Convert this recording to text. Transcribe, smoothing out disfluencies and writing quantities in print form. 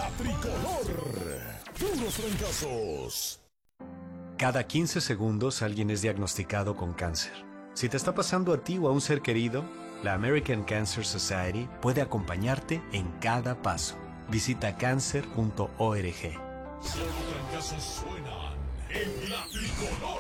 La tricolor. Puros fracasos. Cada 15 segundos alguien es diagnosticado con cáncer. Si te está pasando a ti o a un ser querido, la American Cancer Society puede acompañarte en cada paso. Visita cancer.org. Solo fracasos suenan en La Tricolor.